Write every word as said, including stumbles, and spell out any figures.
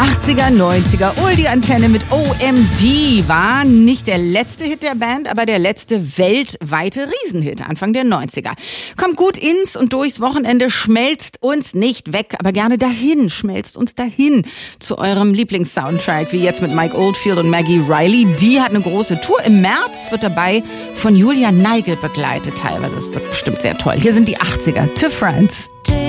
achtziger, neunziger, Oldie-Antenne mit O M D war nicht der letzte Hit der Band, aber der letzte weltweite Riesenhit Anfang der neunziger. Kommt gut ins und durchs Wochenende, schmelzt uns nicht weg, aber gerne dahin, schmelzt uns dahin zu eurem Lieblingssoundtrack, wie jetzt mit Mike Oldfield und Maggie Riley. Die hat eine große Tour. Im März wird dabei von Julia Neigel begleitet teilweise. Das wird bestimmt sehr toll. Hier sind die achtziger. To France.